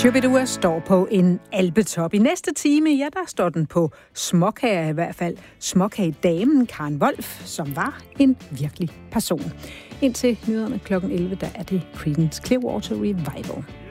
Shubidua står på en alpetop. I næste time, ja, der står den på småkager i hvert fald. Småkagedamen Karen Wolf, som var en virkelig person. Indtil nyhederne kl. 11, der er det Creedence Clearwater Revival.